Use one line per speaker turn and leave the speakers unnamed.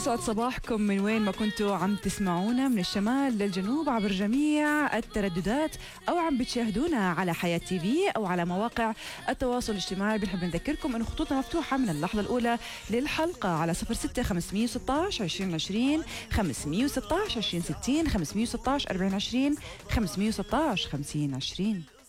يسعد صباحكم من وين ما كنتوا عم تسمعونا، من الشمال للجنوب، عبر جميع الترددات، أو عم بتشاهدونا على حياة تي في أو على مواقع التواصل الاجتماعي. بنحب نذكركم إنه خطوطنا مفتوحة من اللحظة الأولى للحلقة على 06 516 2020 516 2060 516 4020 516 5020.